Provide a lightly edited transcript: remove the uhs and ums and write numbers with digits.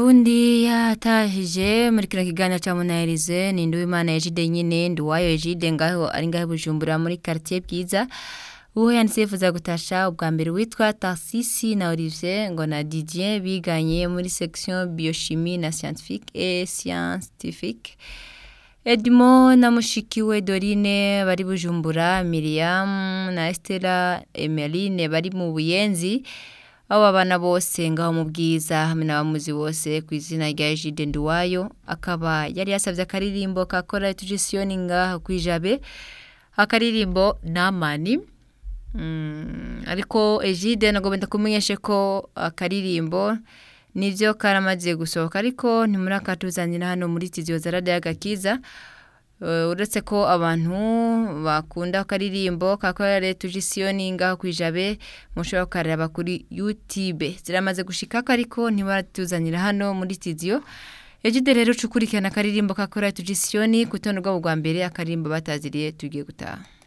wundi yatahije muri kino kiganiro ca Munaherize ni Nduwimana Egide nyine Nduwayo Egide ngaho ari ngaho Bujumbura muri quartier Bwiza uwo yanditse yifuza gutasha ubwa mbere witwa Tarsisi na Olivier ngo na Didier biganye muri section biochimie na scientifique Edmond na mushikiwe Dorine bari Bujumbura Miriam na Estela Emeline bari mu Buyenzi abo abana bose ngaho mu Bwiza hamwe n'abamuzi bose ku izina rya Egide Nduwayo akaba yari yasavye akaririmbo kakora tujisioni ngaho kwijabe akaririmbo namani ariko Egide nagomba kumenyeshe ko akaririmbo nivyo karamaze gusohoka ariko ntimurakatuzanira hano muri Tiziyo za Radio Agakiza uretse ko abantu bakunda akaririmbo kakora tujisioni ngaho kwijabe mushobora karaba kuri YouTube ziramaze gushika ariko ntibaratuzanira hano muri Tiziyo Egide rero cukurikirana akaririmbo kakora tujisioni kutonurwa bwa mbere akaririmbo bataziriye tugiye gutaha